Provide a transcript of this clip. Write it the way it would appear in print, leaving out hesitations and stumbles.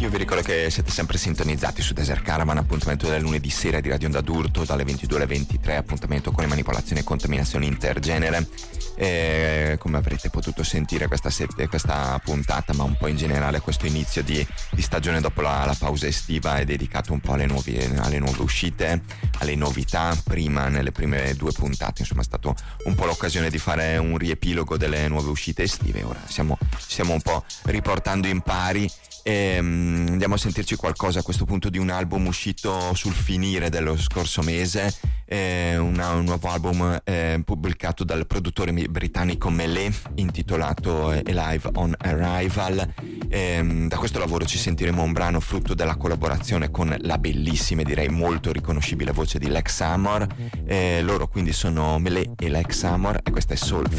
Io vi ricordo che siete sempre sintonizzati su Desert Caravan, appuntamento del lunedì sera di Radio Onda d'Urto dalle 22 alle 23, appuntamento con le manipolazioni e contaminazioni intergenere. Come avrete potuto sentire questa puntata, ma un po' in generale questo inizio di stagione dopo la pausa estiva, è dedicato un po' alle nuove uscite, alle novità. Prima, nelle prime 2 puntate, insomma, è stato un po' l'occasione di fare un riepilogo delle nuove uscite estive. Ora stiamo un po' riportando in pari e andiamo a sentirci qualcosa a questo punto di un album uscito sul finire dello scorso mese, un nuovo album pubblicato dal produttore britannico Melee, intitolato Alive on Arrival. Da questo lavoro ci sentiremo un brano frutto della collaborazione con la bellissima e direi molto riconoscibile voce di Lex Amor. Loro quindi sono Melee e Lex Amor, e questa è Soul